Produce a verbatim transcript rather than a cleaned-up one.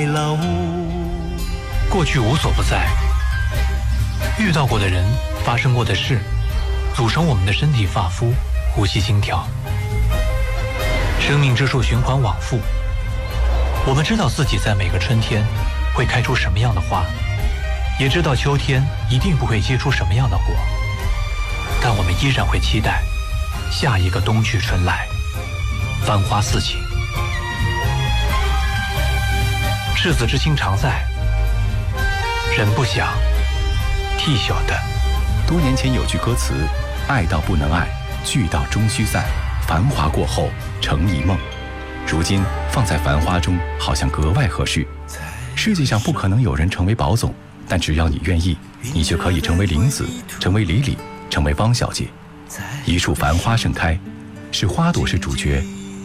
过去无所不在，遇到过的人，发生过的事，组成我们的身体发肤，呼吸心跳。生命之树循环往复，我们知道自己在每个春天会开出什么样的花，也知道秋天一定不会结出什么样的果，但我们依然会期待下一个冬去春来，繁花似锦。赤子之心常在，人不想，替晓得。 多年前有句歌词：爱到不能爱，聚到终须散，繁华过后成一梦。如今放在繁花中，好像格外合适。世界上不可能有人成为宝总，但只要你愿意，你就可以成为玲子，成为李李，成为汪小姐。一处繁花盛开，是花朵是主角，